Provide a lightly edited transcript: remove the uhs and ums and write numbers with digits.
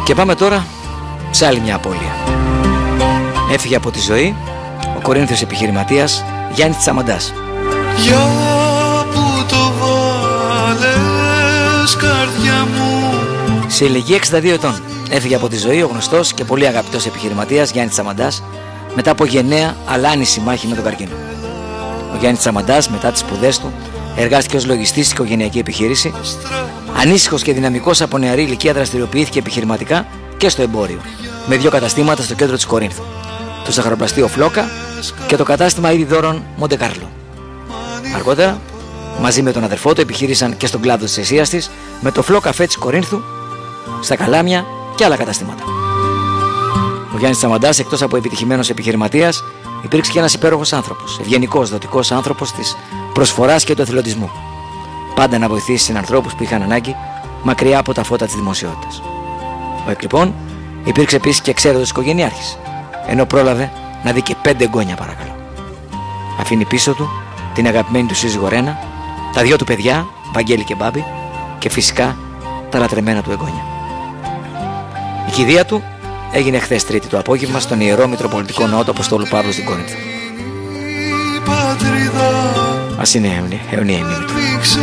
Και πάμε τώρα σε άλλη μια απώλεια. Έφυγε από τη ζωή ο Κορίνθιος επιχειρηματίας Γιάννης Τσαμαντάς. Για που το βάλες καρδιά μου. Σε ηλικία 62 ετών έφυγε από τη ζωή ο γνωστός και πολύ αγαπητός επιχειρηματίας Γιάννης Τσαμαντάς μετά από γενναία αλλά άνηση μάχη με τον καρκίνο. Ο Γιάννης Τσαμαντάς μετά τις σπουδές του εργάστηκε ως λογιστής στην οικογενειακή επιχείρηση. Ανήσυχος και δυναμικός από νεαρή ηλικία δραστηριοποιήθηκε επιχειρηματικά και στο εμπόριο, με 2 καταστήματα στο κέντρο της Κορίνθου, το ζαχαροπλαστείο Φλόκα και το κατάστημα είδη δώρων Μοντεκάρλο. Αργότερα, μαζί με τον αδερφό του επιχείρησαν και στον κλάδο της αισίας της με το Φλό Καφέ της Κορίνθου, στα Καλάμια και άλλα καταστήματα. Ο Γιάννης Τσαμαντάς, εκτός από επιτυχημένος επιχειρηματίας, υπήρξε και ένας υπέροχος άνθρωπος, ευγενικός, δοτικός άνθρωπος της προσφοράς και του εθελοντισμού. Πάντα να βοηθήσει συνανθρώπους που είχαν ανάγκη, μακριά από τα φώτα της δημοσιότητας. Ο Εκλειπών υπήρξε επίσης και εξαίρετος οικογενειάρχης, ενώ πρόλαβε να δει και 5 εγγόνια, παρακαλώ. Αφήνει πίσω του την αγαπημένη του σύζυγο Ρένα, τα 2 του παιδιά, Βαγγέλη και Μπάμπη, και φυσικά τα λατρεμένα του εγγόνια. Η κηδεία του έγινε χθες Τρίτη το απόγευμα στον Ιερό Μητροπολιτικό Ναό του Αποστόλου Παύλου στην Κόρινθο. Ας είναι αιωνία η μνήμη του.